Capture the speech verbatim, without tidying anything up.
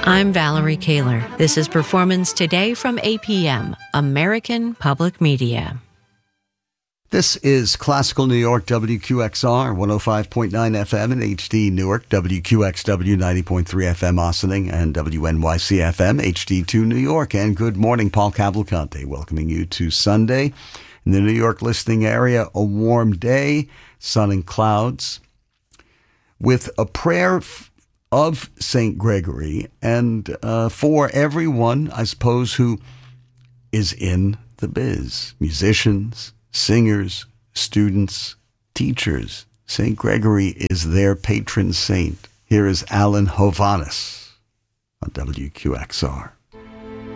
I'm Valerie Kaler. This is Performance Today from A P M, American Public Media. This is Classical New York, W Q X R, one oh five point nine F M in H D Newark, W Q X W ninety point three F M Ossining, and W N Y C F M, H D two New York. And good morning, Paul Cavalcante, welcoming you to Sunday. In the New York listening area, a warm day, sun and clouds, with a prayer f- of Saint Gregory, and uh, for everyone, I suppose, who is in the biz, musicians, singers, students, teachers. Saint Gregory is their patron saint. Here is Alan Hovhaness on W Q X R.